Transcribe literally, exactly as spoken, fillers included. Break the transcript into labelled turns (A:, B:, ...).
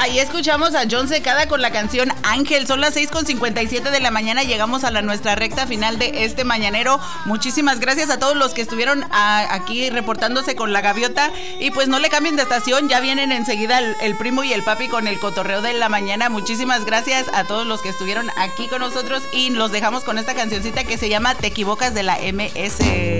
A: Ahí escuchamos a Jon Secada con la canción Ángel. Son las seis con cincuenta y siete de la mañana. Llegamos a la nuestra recta final de este mañanero. Muchísimas gracias a todos los que estuvieron a, aquí reportándose con la gaviota. Y pues no le cambien de estación. Ya vienen enseguida el, el primo y el papi con el cotorreo de la mañana. Muchísimas gracias a todos los que estuvieron aquí con nosotros. Y los dejamos con esta cancioncita que se llama Te equivocas de la M S.